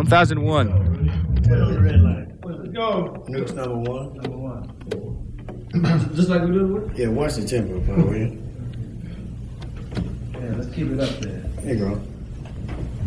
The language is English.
2001. Red line. Let's go. Nukes number one. Number one. Just like we did with? Yeah, watch the tempo, Paul. Yeah, let's keep it up there. There you go.